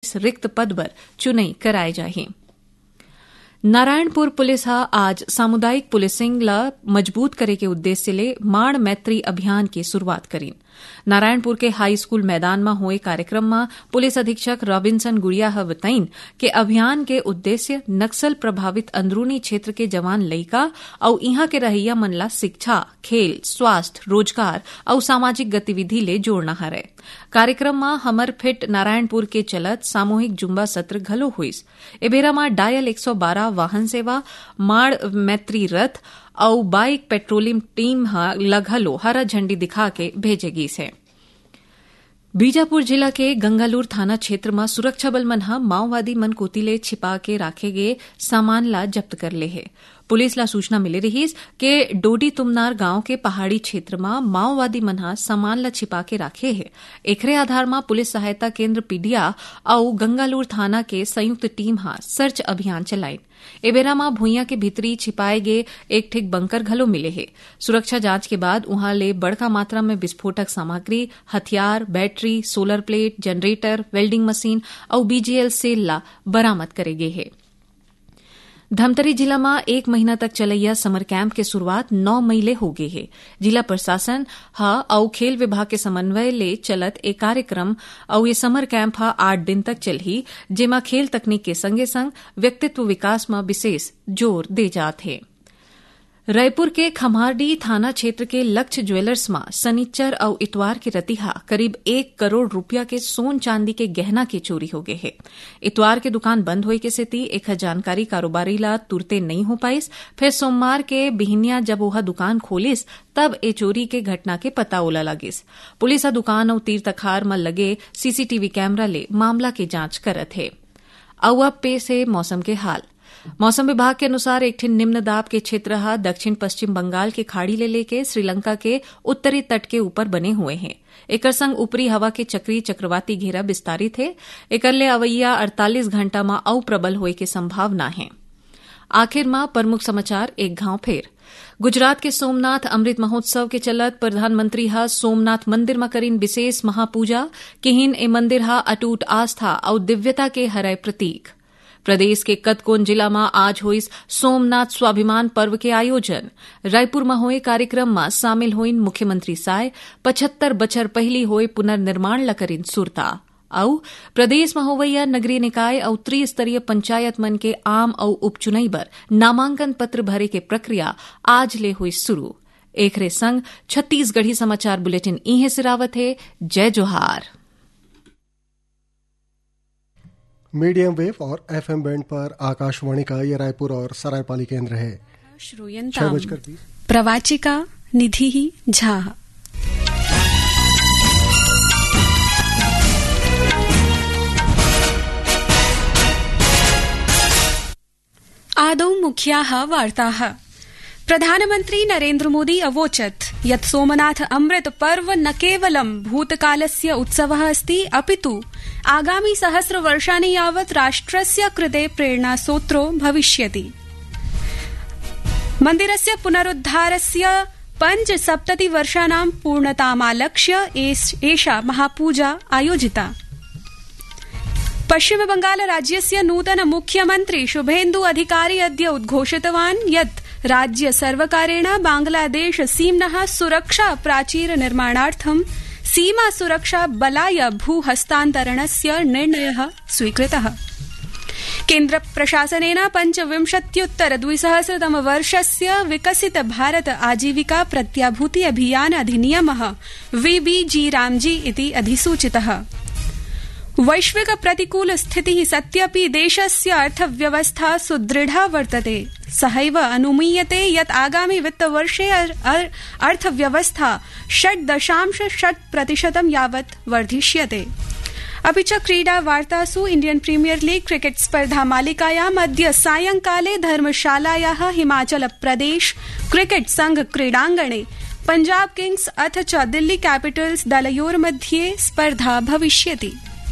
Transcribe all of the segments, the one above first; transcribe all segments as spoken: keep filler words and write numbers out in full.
तेईस रिक्त पद पर चुनाई कराए जाही। नारायणपुर पुलिस हा आज सामुदायिक पुलिसिंग ला मजबूत करे के उद्देश्य ले माण मैत्री अभियान की शुरुआत करी। नारायणपुर के हाई स्कूल मैदान में हुए कार्यक्रम में पुलिस अधीक्षक रॉबिन्सन गुड़िया ह बताइन कि अभियान के उद्देश्य नक्सल प्रभावित अंदरूनी क्षेत्र के जवान लइका और इहां के रहिया मन ला शिक्षा, खेल, स्वास्थ्य, रोजगार और सामाजिक गतिविधि ले जोड़ना हरे। कार्यक्रम में हमर फिट नारायणपुर के चलत सामूहिक जुम्बा सत्र घलो हुईस। एबेरा में डायल एक सौ बारह वाहन सेवा, माड़ मैत्री रथ और बाइक पेट्रोलिंग टीम लगहलो हरा झंडी दिखा के भेजेगी से। बीजापुर जिला के गंगालूर थाना क्षेत्र में सुरक्षा बल मन माओवादी मन कोतिले छिपा के राखे गए सामान ला जब्त कर ले है। पुलिस ला सूचना मिली रही कि डोडी तुमनार गांव के पहाड़ी क्षेत्र में माओवादी मन सामान ला छिपा के राखे है। एकरे आधार में पुलिस सहायता केंद्र पीडिया और गंगालूर थाना के संयुक्त टीम हा सर्च अभियान चलाई। एबेरा में भुइयां के भीतरी छिपाए गए एक ठिक बंकर घलो मिले है। सुरक्षा जांच के बाद उहां ले बड़का मात्रा में विस्फोटक सामग्री, हथियार, battery, solar plate, generator, welding machine और बीजीएल सेल ला बरामद करे गए है। धमतरी जिला में एक महीना तक चलैया समर कैंप के शुरुआत नौ मई ले हो गई है। जिला प्रशासन हा और खेल विभाग के समन्वय ले चलत एक कार्यक्रम और ये समर कैंप हा आठ दिन तक चलही, जेमा खेल तकनीक के संगे संग व्यक्तित्व विकास में विशेष जोर दे जात है। रायपुर के खम्हारडी थाना क्षेत्र के लक्ष्य ज्वेलर्स में सनीचर और इतवार की रतिहा करीब एक करोड़ रुपया के सोन चांदी के गहना की चोरी हो गए है। इतवार के दुकान बंद होए के सेती एक जानकारी कारोबारी ला तुरते नहीं हो पाइस। फिर सोमवार के बिहनिया जब वह दुकान खोलिस तब ए चोरी के घटना के पता ओला लगिस। पुलिस आ दुकान और तीर तखार में लगे सीसीटीवी कैमरा ले मामला की जांच करत है। अब अब पेश है मौसम के हाल। मौसम विभाग के अनुसार एक ठिन निम्न दाब के क्षेत्र हा दक्षिण पश्चिम बंगाल के खाड़ी ले लेके श्रीलंका के उत्तरी तट के ऊपर बने हुए हैं। एकर संग ऊपरी हवा के चक्री चक्रवाती घेरा विस्तारित है। एकर ले अवैया अड़तालीस घंटा में अउ प्रबल होए के संभावना है। आखिर में प्रमुख समाचार एक घाव फेर। गुजरात के सोमनाथ अमृत महोत्सव के चलत प्रधानमंत्री हा सोमनाथ मंदिर में करीन विशेष महापूजा। किहिन ए मंदिर हा अटूट आस्था और दिव्यता के हरय प्रतीक। प्रदेश के कतकोन जिला में आज हुई सोमनाथ स्वाभिमान पर्व के आयोजन। रायपुर में हुए कार्यक्रम में शामिल हुईन मुख्यमंत्री साय पचहत्तर बछर पहली हुए पुनर्निर्माण ला करीन सुरता। और प्रदेश में होवैया नगरीय निकाय और त्रिस्तरीय पंचायत मन के आम और उपचुनाई बर नामांकन पत्र भरे के प्रक्रिया आज ले हुई शुरू। एकरे संग छत्तीसगढ़ी समाचार बुलेटिन इहे सिरावत है। जय जोहार। मीडियम वेव और एफएम बैंड पर आकाशवाणी का ये रायपुर और सरायपाली केंद्र है। श्रूयन्ताम प्रवाचिका निधि झा। आदौ मुख्याः वार्ताः। प्रधानमन्त्री नरेन्द्र मोदी अवोचत् यत् सोमनाथ अमृत पर्व न केवलं भूतकालस्य उत्सवः अस्ति, अपितु आगामि सहस्र वर्षाणि यावत् राष्ट्रस्य कृते प्रेरणास्रोतो भविष्यति। मन्दिरस्य पुनरुद्धारस्य पञ्चसप्तति वर्षाणां पूर्णतामालक्ष्य एषा महापूजा आयोजिता। पश्चिम बंगाल राज्यस्य नूतन मुख्यमन्त्री शुभेन्दु अधिकारी अद्य उद्घोषितवान् यत् राज्य सर्वकारेण बांग्लादेश सीम्नः सुरक्षा प्राचीर निर्माणार्थं सीमा सुरक्षा बलाय भू हस्तान्तरणस्य निर्णयः स्वीकृतः। केन्द्र प्रशासनेन पञ्चविंशत्युत्तर द्विसहस्रतम वर्षस्य विकसित भारत आजीविका प्रत्याभूति अभियान अधिनियमः वीबीजी रामजी इति अधिसूचितः। वैश्विक प्रतिकूल स्थितिः सत्यपि देशस्य अर्थव्यवस्था सुदृढा वर्तते। सहैव अनुमीयते यत् आगामि वित्तवर्षे अर्थव्यवस्था षट् दशांश षट् प्रतिशतं यावत् वर्धिष्यते। अपि च क्रीडा वार्तासु इण्डियन प्रीमियर लीग क्रिकेट स्पर्धा मालिकायाम् अद्य सायंकाले धर्मशालायाः हिमाचल प्रदेश क्रिकेट संघ क्रीडाङ्गणे पंजाब किंग्स अथ च दिल्ली कैपिटल्स दलयोर्मध्ये स्पर्धा भविष्यति।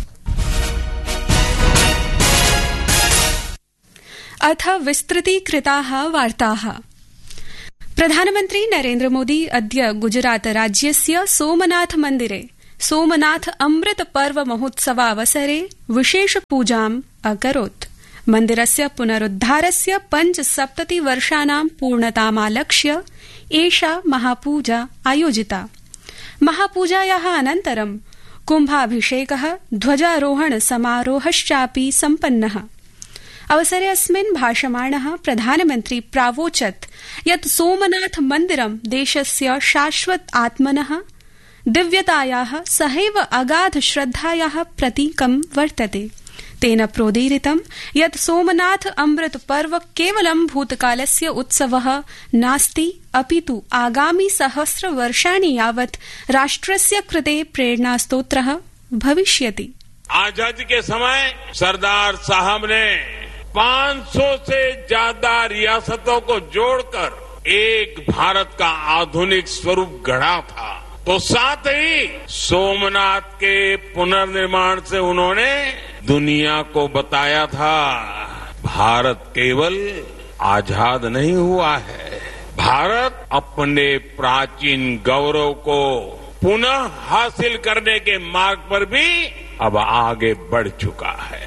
अथ विस्तृतीकृताः वार्ताः। प्रधानमन्त्री नरेन्द्र मोदी अद्य गुजरात राज्यस्य सोमनाथ मन्दिरे सोमनाथ अमृत पर्व महोत्सवावसरे विशेष पूजाम् अकरोत्। मन्दिरस्य पुनरुद्धारस्य पञ्चसप्तति वर्षाणां पूर्णतामालक्ष्य एषा महापूजा आयोजिता। महापूजायाः अनन्तरं कुम्भाभिषेकः ध्वजारोहण समारोहश्चापि सम्पन्नः। अवसरे अस्मिन् भाषमाणः प्रधानमन्त्री प्रावोचत् यत् सोमनाथ मन्दिरं देशस्य शाश्वत आत्मनः दिव्यतायाः सहैव अगाध श्रद्धायाः प्रतीकं वर्तते। तेन प्रोदीरितं यत् सोमनाथ अमृत पर्व केवलं भूतकालस्य उत्सवः नास्ति, अपितु आगामि सहस्र वर्षाणि यावत् राष्ट्रस्य कृते प्रेरणास्तोत्रः भविष्यति। आजादी के समय सरदार साहब ने पाँच सौ से ज्यादा रियासतों को जोड़कर एक भारत का आधुनिक स्वरूप गढ़ा था। तो साथ ही सोमनाथ के पुनर्निर्माण से उन्होंने दुनिया को बताया था, भारत केवल आजाद नहीं हुआ है, भारत अपने प्राचीन गौरव को पुनः हासिल करने के मार्ग पर भी अब आगे बढ़ चुका है।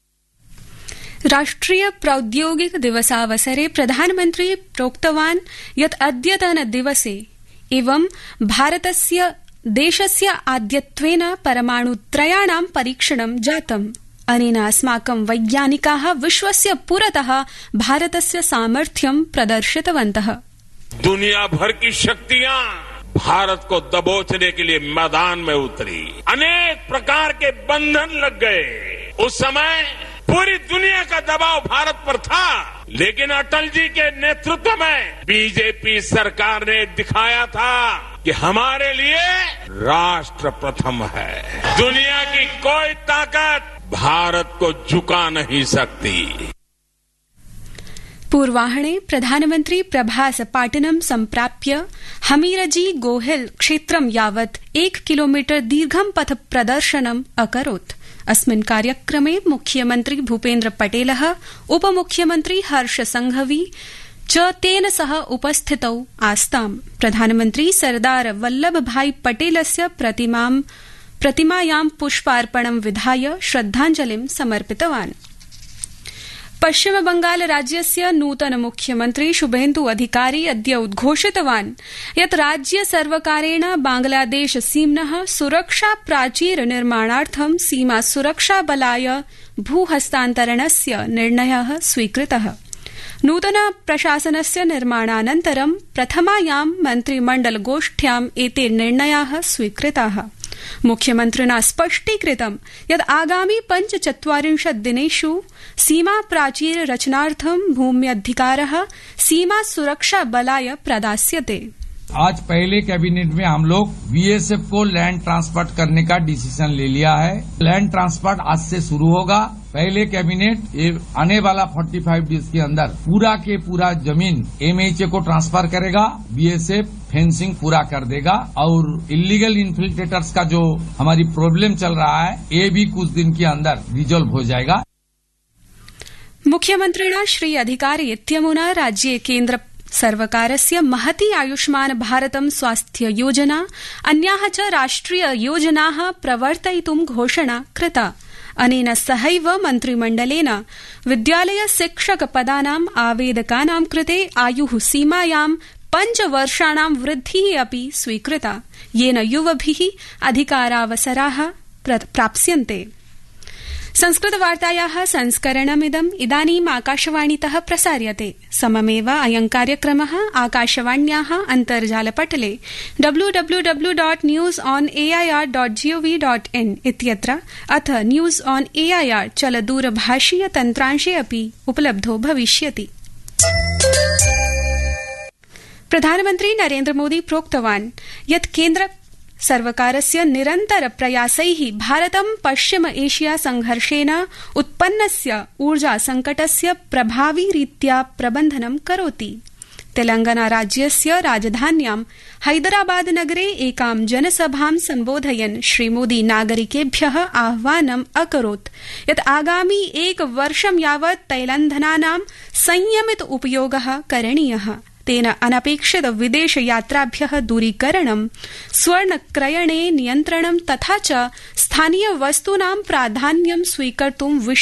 राष्ट्रिय प्रौद्योगिक दिवसावसरे प्रधानमन्त्री प्रोक्तवान् यत् अद्यतन दिवसे एवं भारतस्य देशस्य आद्यत्वेन परमाणुत्रयाणां परीक्षणं जातम्। अनेन अस्माकं वैज्ञानिकाः विश्वस्य पुरतः भारतस्य सामर्थ्यं प्रदर्शितवन्तः। दुनिया भर की शक्तियां भारत को दबोचने के लिए मैदान में उतरी, अनेक प्रकार के बंधन लग गए। उस समय पूरी दुनिया का दबाव भारत पर था, लेकिन अटल जी के नेतृत्व में बीजेपी सरकार ने दिखाया था कि हमारे लिए राष्ट्र प्रथम है। दुनिया की कोई ताकत भारत को झुका नहीं सकती। पूर्वाह्णे प्रधानमन्त्री प्रभास पाटनं सम्प्राप्य हमीरजी गोहिल क्षेत्रं यावत् एक किलोमीटर दीर्घं पथ प्रदर्शनम् अकरोत्। अस्मिन् कार्यक्रमे मुख्यमन्त्री भूपेन्द्र पटेलः, उपमुख्यमन्त्री हर्ष संघवी च तेन सह उपस्थितौ आस्ताम्। प्रधानमन्त्री सरदार वल्लभ भाई पटेलस्य प्रतिमां प्रतिमायां पुष्पार्पणं विधाय श्रद्धाञ्जलिं समर्पितवान्। पश्चिम बंगाल राज्यस्य नूतन मुख्यमन्त्री शुभेन्दु अधिकारी अद्य उद्घोषितवान् यत् राज्य सर्वकारेण बांग्लादेश सीम्नः सुरक्षा प्राचीर निर्माणार्थं सीमा सुरक्षा बलाय भू हस्तान्तरणस्य निर्णयः स्वीकृतः। नूतन प्रशासनस्य निर्माणानन्तरं प्रथमायां मन्त्रिमण्डलगोष्ठ्याम् एते निर्णयाः स्वीकृताः। मुख्यमन्त्रिणा स्पष्टीकृतं यत् आगामि पञ्चचत्वारिंशत् दिनेषु सीमा प्राचीर रचनार्थं भूम्यधिकारः सीमा सुरक्षा बलाय प्रदास्यते। आज पहले कैबिनेट में हम लोग बीएसएफ को लैंड ट्रांसफर करने का डिसीजन ले लिया है। लैंड ट्रांसफर आज से शुरू होगा। पहले कैबिनेट ये आने वाला पैंतालीस डेज के अंदर पूरा के पूरा जमीन एमएचए को ट्रांसफर करेगा, बीएसएफ फेंसिंग पूरा कर देगा और इलीगल इन्फिल्ट्रेटर्स का जो हमारी प्रॉब्लम चल रहा है ये भी कुछ दिन के अंदर रिजॉल्व हो जाएगा। मुख्यमन्त्रिणा श्री अधिकारी इत्यमुना राज्ये केन्द्र सर्वकारस्य महती आयुष्मान भारतं स्वास्थ्य योजना अन्याः च राष्ट्रिय योजनाः प्रवर्तयितुं घोषणा कृता। अनेन सहैव मन्त्रिमण्डलेन विद्यालय शिक्षक पदानाम् आवेदकानां कृते आयुः सीमायां पञ्चवर्षाणां वृद्धिः अपि स्वीकृता, येन युवभिः अधिकारावसराः प्राप्स्यन्ते। संस्कृतवार्तायाः संस्करणमिदम् इदानीम् आकाशवाणीतः प्रसार्यते। सममेव अयं कार्यक्रमः आकाशवाण्याः अन्तर्जालपटले W W W dot news on AIR dot gov dot in इत्यत्र अथ न्यूज ऑन एआईआर चलदूरभाषीय तन्त्रांशे अपि उपलब्धो भविष्यति। प्रधानमन्त्री नरेन्द्र मोदी प्रोक्तवान् यत् केन्द्र सर्वकारस्य निरन्तर प्रयासैः भारतं पश्चिम एशिया संघर्षेण उत्पन्नस्य ऊर्जा संकटस्य प्रभावी रीत्या प्रबन्धनं करोति। तेलंगाना राज्यस्य राजधान्यां हैदराबाद नगरे एकां जनसभां सम्बोधयन् श्रीमोदी नागरिकेभ्यः आह्वानम् अकरोत् यत् आगामि एक वर्षं यावत् तैलन्धनानां संयमित उपयोगः करणीयः। तेन अनपेक्षित विदेश यात्राभ्य दूरीकरणं, स्वर्णक्रयणे नियन्त्रणं तथा च स्थानीय वस्तूनां प्राधान्यं स्वीकर्तुं